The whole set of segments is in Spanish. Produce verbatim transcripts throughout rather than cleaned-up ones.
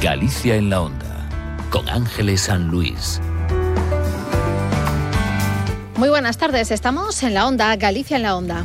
Galicia en la Onda, con Ángeles San Luis. Muy buenas tardes, estamos en la Onda, Galicia en la Onda.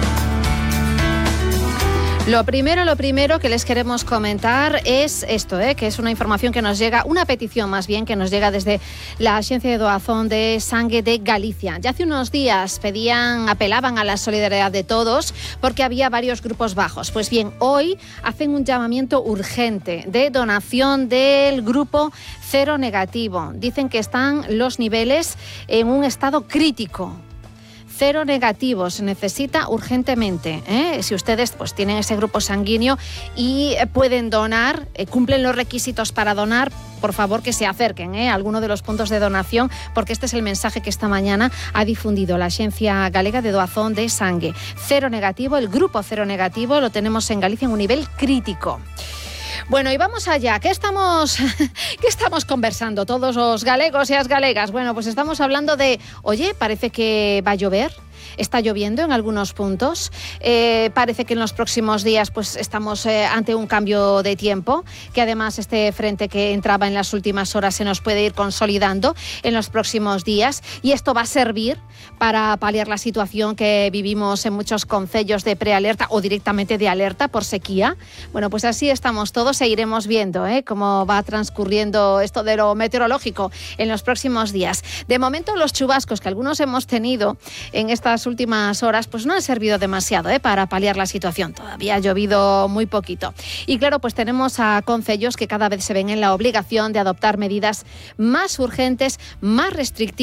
Lo primero, lo primero que les queremos comentar es esto, ¿eh? que es una información que nos llega, una petición más bien, que nos llega desde la Axencia de Doazón de Sangue de Galicia. Ya hace unos días pedían, apelaban a la solidaridad de todos porque había varios grupos bajos. Pues bien, hoy hacen un llamamiento urgente de donación del grupo cero negativo. Dicen que están los niveles en un estado crítico. Cero negativo se necesita urgentemente, ¿eh? Si ustedes pues tienen ese grupo sanguíneo y pueden donar, eh, cumplen los requisitos para donar, por favor que se acerquen ¿eh? a alguno de los puntos de donación, porque este es el mensaje que esta mañana ha difundido la Axencia Galega de Doazón de Sangue. Cero negativo, el grupo cero negativo lo tenemos en Galicia en un nivel crítico. Bueno, y vamos allá. ¿Qué estamos, ¿Qué estamos conversando todos los galegos y las galegas? Bueno, pues estamos hablando de, oye, parece que va a llover. Está lloviendo en algunos puntos. Eh, parece que en los próximos días pues estamos eh, ante un cambio de tiempo, que además este frente que entraba en las últimas horas se nos puede ir consolidando en los próximos días, y esto va a servir para paliar la situación que vivimos en muchos concellos de prealerta o directamente de alerta por sequía. Bueno, pues así estamos todos e iremos viendo ¿eh? cómo va transcurriendo esto de lo meteorológico en los próximos días. De momento, los chubascos que algunos hemos tenido en estas últimas horas pues no han servido demasiado ¿eh? para paliar la situación. Todavía ha llovido muy poquito. Y claro, pues tenemos a concellos que cada vez se ven en la obligación de adoptar medidas más urgentes, más restrictivas